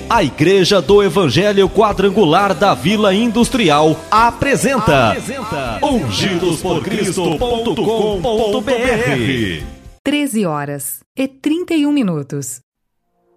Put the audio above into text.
A Igreja do Evangelho Quadrangular da Vila Industrial apresenta ungidosporcristo.com.br. 13h31.